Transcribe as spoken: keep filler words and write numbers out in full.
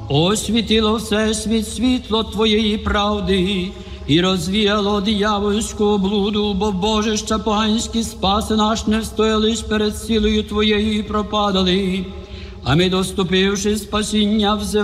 освітило всесвіт світло Твоєї правди, і розвіяло диявольську облуду, бо Боже, що поганські спаси наш не встояли перед силою Твоєю і пропадали. А ми, доступивши спасіння, взиваємо